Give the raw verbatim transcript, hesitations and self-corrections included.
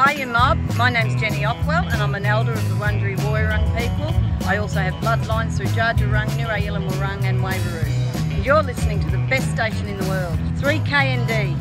G'day mob, my name's Jenny Ockwell and I'm an elder of the Wurundjeri Woiwurrung people. I also have bloodlines through Dja Dja Wurrung, Nirra Yilgarn Wurrung and Waveroo. And you're listening to the best station in the world, three K N D.